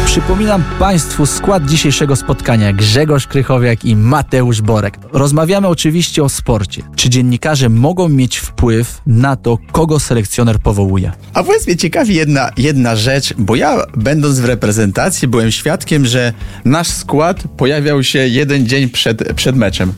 Przypominam Państwu skład dzisiejszego spotkania: Grzegorz Krychowiak i Mateusz Borek. Rozmawiamy oczywiście o sporcie. Czy dziennikarze mogą mieć wpływ na to, kogo selekcjoner powołuje? A powiedz mnie, ciekawi jedna rzecz, bo ja, będąc w reprezentacji, byłem świadkiem, że nasz skład pojawiał się jeden dzień przed meczem.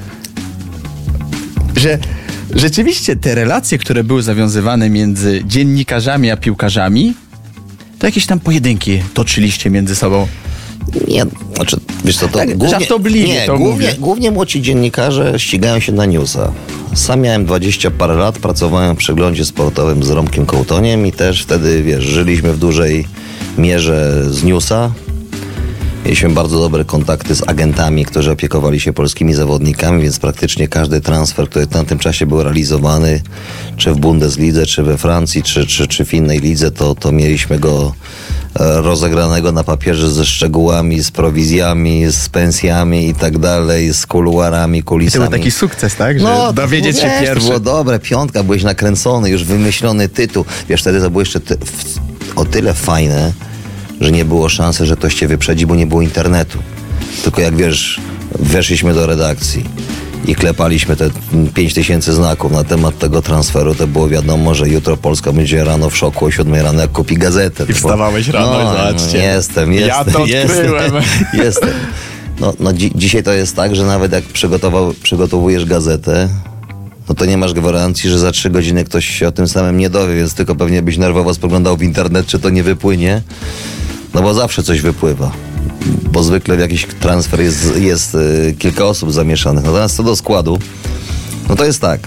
Że rzeczywiście te relacje, które były zawiązywane między dziennikarzami a piłkarzami, to jakieś tam pojedynki toczyliście między sobą. Nie, znaczy, wiesz co, to Tak, głównie, żartobliwie to mówię. Głównie młodzi dziennikarze ścigają się na newsa. Sam miałem 20 parę lat, pracowałem w przeglądzie sportowym z Romkiem Kołtoniem i też wtedy, wiesz, żyliśmy w dużej mierze z newsa. Mieliśmy bardzo dobre kontakty z agentami, którzy opiekowali się polskimi zawodnikami, więc praktycznie każdy transfer, który w tamtym czasie był realizowany, czy w Bundeslidze, czy we Francji, czy w innej lidze, to mieliśmy go rozegranego na papierze ze szczegółami, z prowizjami, z pensjami i tak dalej, z kuluarami, kulisami. To był taki sukces, tak? Że dowiedzieć się pierwszy. To było dobre, piątka, byłeś nakręcony, już wymyślony tytuł. Wiesz, wtedy to było jeszcze o tyle fajne, że nie było szansy, że ktoś cię wyprzedzi, bo nie było internetu. Tylko jak wiesz, weszliśmy do redakcji i klepaliśmy te 5000 znaków na temat tego transferu, to było wiadomo, że jutro Polska będzie rano w szoku o 7 rano, jak kupi gazetę. I wstawałeś rano i zobaczcie. Jestem. Ja to odkryłem. Jestem. Dzisiaj to jest tak, że nawet jak przygotowujesz gazetę, no to nie masz gwarancji, że za 3 godziny ktoś się o tym samym nie dowie, więc tylko pewnie byś nerwowo spoglądał w internet, czy to nie wypłynie. No bo zawsze coś wypływa. Bo zwykle w jakiś transfer jest kilka osób zamieszanych. Natomiast co do składu, no to jest tak.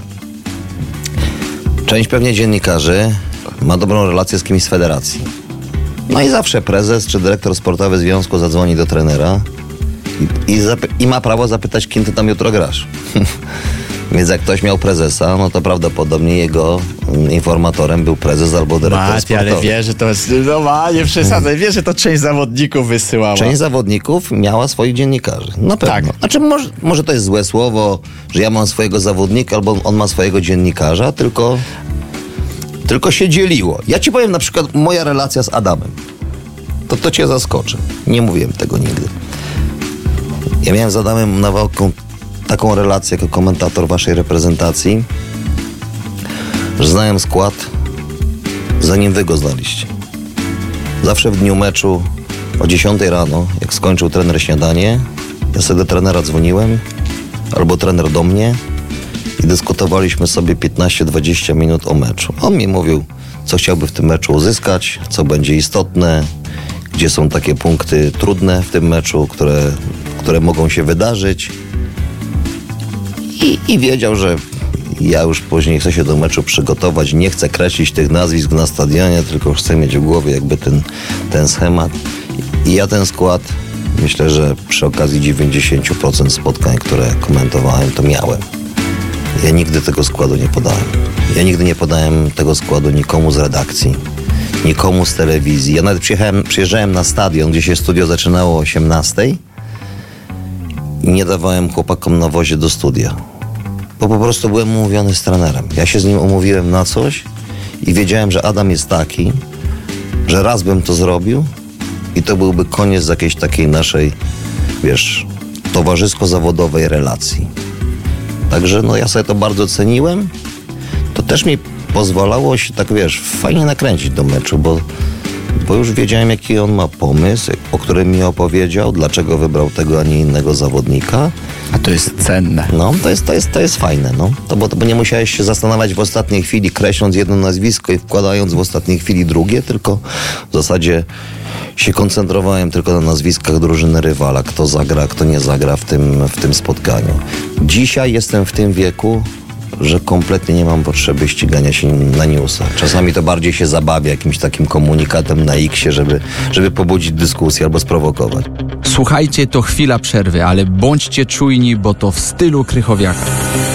Część pewnie dziennikarzy ma dobrą relację z kimś z federacji. No i zawsze prezes czy dyrektor sportowy związku zadzwoni do trenera i ma prawo zapytać, kim ty tam jutro grasz. Więc jak ktoś miał prezesa, no to prawdopodobnie jego informatorem był prezes albo dyrektor sportowy. Ale wie, że to jest... No nie przesadzaj, wie, że to część zawodników wysyłała. Część zawodników miała swoich dziennikarzy. Na pewno. Tak. Znaczy może to jest złe słowo, że ja mam swojego zawodnika albo on ma swojego dziennikarza, tylko się dzieliło. Ja ci powiem na przykład moja relacja z Adamem. To cię zaskoczy. Nie mówiłem tego nigdy. Ja miałem z Adamem Nawałką taką relację jako komentator waszej reprezentacji, że znałem skład, zanim wy go znaliście. Zawsze w dniu meczu o 10 rano, jak skończył trener śniadanie, ja sobie do trenera dzwoniłem, albo trener do mnie i dyskutowaliśmy sobie 15-20 minut o meczu. On mi mówił, co chciałby w tym meczu uzyskać, co będzie istotne, gdzie są takie punkty trudne w tym meczu, które mogą się wydarzyć. I wiedział, że ja już później chcę się do meczu przygotować, nie chcę kreślić tych nazwisk na stadionie, tylko chcę mieć w głowie jakby ten schemat. I ja ten skład, myślę, że przy okazji 90% spotkań, które komentowałem, to miałem. Ja nigdy tego składu nie podałem. Ja nigdy nie podałem tego składu nikomu z redakcji, nikomu z telewizji. Ja nawet przyjeżdżałem na stadion, gdzie się studio zaczynało o 18:00 i nie dawałem chłopakom na wozie do studia. Bo po prostu byłem umówiony z trenerem. Ja się z nim umówiłem na coś i wiedziałem, że Adam jest taki, że raz bym to zrobił i to byłby koniec jakiejś takiej naszej, wiesz, towarzysko-zawodowej relacji. Także ja sobie to bardzo ceniłem. To też mi pozwalało się tak, wiesz, fajnie nakręcić do meczu, bo już wiedziałem, jaki on ma pomysł, o którym mi opowiedział, dlaczego wybrał tego, a nie innego zawodnika. A to jest cenne. No, to jest fajne, no. Bo nie musiałeś się zastanawiać w ostatniej chwili, kreśląc jedno nazwisko i wkładając w ostatniej chwili drugie, tylko w zasadzie się koncentrowałem tylko na nazwiskach drużyny rywala, kto zagra, kto nie zagra w tym spotkaniu. Dzisiaj jestem w tym wieku, że kompletnie nie mam potrzeby ścigania się na newsa. Czasami to bardziej się zabawia jakimś takim komunikatem na X-ie, żeby pobudzić dyskusję albo sprowokować. Słuchajcie, to chwila przerwy, ale bądźcie czujni, bo to w stylu Krychowiaka.